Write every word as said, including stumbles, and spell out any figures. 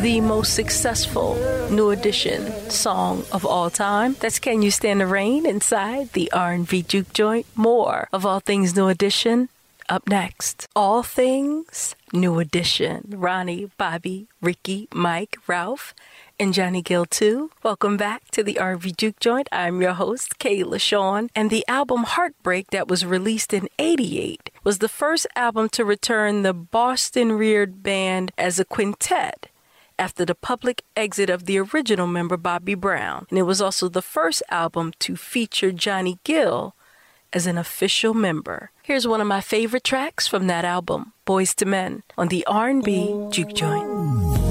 the most successful New Edition song of all time. That's Can You Stand the Rain inside the R and B Juke Joint. More of All Things New Edition up next. All Things New Edition. Ronnie, Bobby, Ricky, Mike, Ralph, and Johnny Gill too. Welcome back to the R and B Juke Joint. I'm your host, Kayla Shawn, and the album Heartbreak that was released in eighty-eight was the first album to return the Boston-reared band as a quintet after the public exit of the original member Bobby Brown. And it was also the first album to feature Johnny Gill as an official member. Here's one of my favorite tracks from that album, Boys to Men, on the R and B Juke Joint.